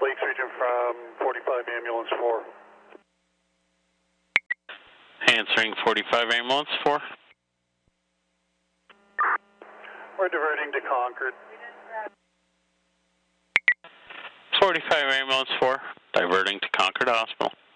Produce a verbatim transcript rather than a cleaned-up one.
Lakes Region from forty-five Ambulance four. Answering forty-five Ambulance four. We're diverting to Concord. forty-five Ambulance four, diverting to Concord Hospital.